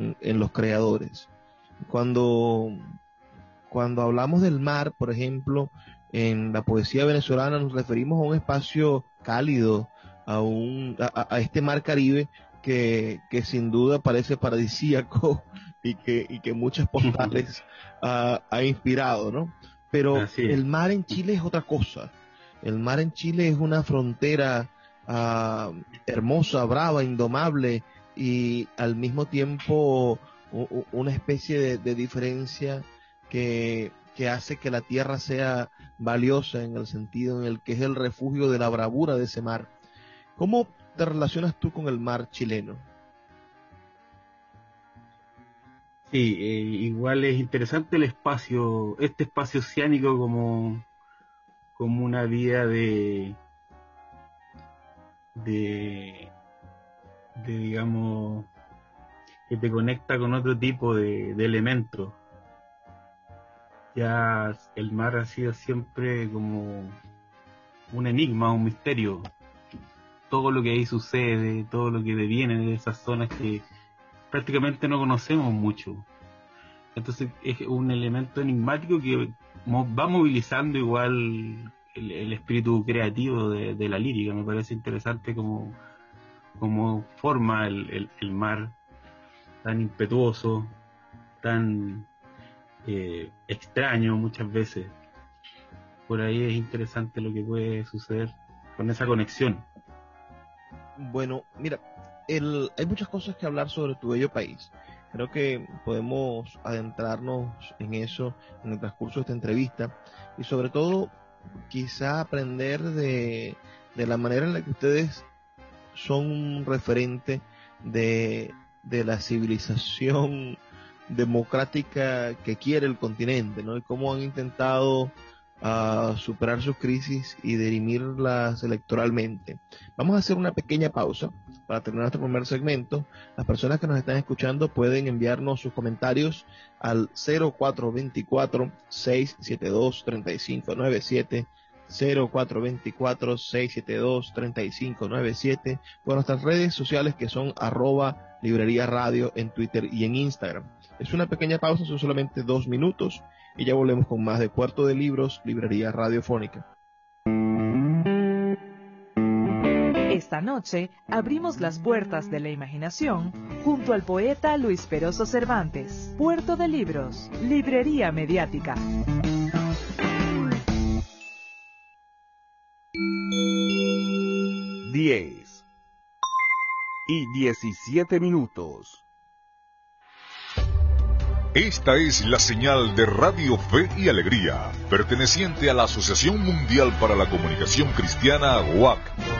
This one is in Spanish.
en los creadores. Cuando hablamos del mar, por ejemplo, en la poesía venezolana nos referimos a un espacio cálido, a este mar Caribe que sin duda parece paradisíaco y que muchas postales ha inspirado, ¿no? Pero el mar en Chile es otra cosa. El mar en Chile es una frontera hermosa, brava, indomable y al mismo tiempo una especie de diferencia que hace que la tierra sea valiosa en el sentido en el que es el refugio de la bravura de ese mar. ¿Cómo te relacionas tú con el mar chileno? Sí, igual es interesante este espacio oceánico como una vía de digamos, que te conecta con otro tipo de elementos. Ya el mar ha sido siempre como un enigma, un misterio. Todo lo que ahí sucede, todo lo que deviene de esas zonas que prácticamente no conocemos mucho. Entonces es un elemento enigmático que va movilizando igual el espíritu creativo de la lírica. Me parece interesante como forma el mar tan impetuoso, tan extraño muchas veces. Por ahí es interesante lo que puede suceder con esa conexión. Bueno, mira, hay muchas cosas que hablar sobre tu bello país. Creo que podemos adentrarnos en eso en el transcurso de esta entrevista y sobre todo quizá aprender de la manera en la que ustedes son un referente de la civilización democrática que quiere el continente, ¿no? Y cómo han intentado superar sus crisis y dirimirlas electoralmente. Vamos a hacer una pequeña pausa para terminar nuestro primer segmento. Las personas que nos están escuchando pueden enviarnos sus comentarios al 0424-672-3597, 0424-672-3597, por nuestras redes sociales que son @librería radio en Twitter y en Instagram. Es una pequeña pausa, son solamente 2 minutos y ya volvemos con más de Puerto de Libros, Librería Radiofónica. Esta noche abrimos las puertas de la imaginación junto al poeta Luis Peroso Cervantes. Puerto de Libros, Librería Mediática. 10:17. Esta es la señal de Radio Fe y Alegría, perteneciente a la Asociación Mundial para la Comunicación Cristiana, WAC.